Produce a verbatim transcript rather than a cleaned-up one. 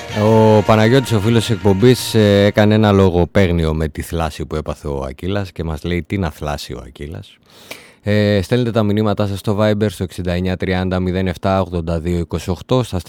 Ο Παναγιώτης, ο φίλος της εκπομπής, έκανε ένα λογοπαίγνιο με τη θλάση που έπαθε ο Ακύλας και μας λέει τι να θλάσει ο Ακύλας. Ε, στέλνετε τα μηνύματά σας στο Viber στο εξήντα εννιά τριάντα μηδέν επτά ογδόντα δύο είκοσι οκτώ, στα